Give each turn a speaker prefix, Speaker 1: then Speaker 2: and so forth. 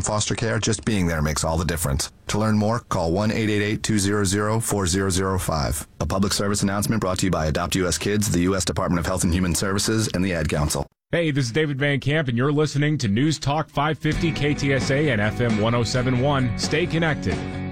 Speaker 1: foster care, just being there makes all the difference. To learn more, call 1-888-200-4005. A public service announcement brought to you by Adopt U.S. Kids, the U.S. Department of Health and Human Services, and the Ad Council.
Speaker 2: Hey, this is David Van Camp, and you're listening to News Talk 550 KTSA and FM 1071. Stay connected.